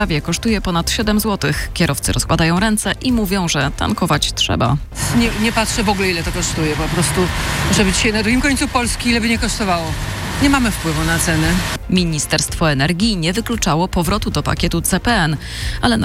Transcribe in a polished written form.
kosztuje ponad 7 zł. Kierowcy rozkładają ręce i mówią, że tankować trzeba. Nie patrzę w ogóle, ile to kosztuje. Po prostu, żeby dzisiaj na drugim końcu Polski, ile by nie kosztowało. Nie mamy wpływu na ceny. Ministerstwo Energii nie wykluczało powrotu do pakietu CPN, ale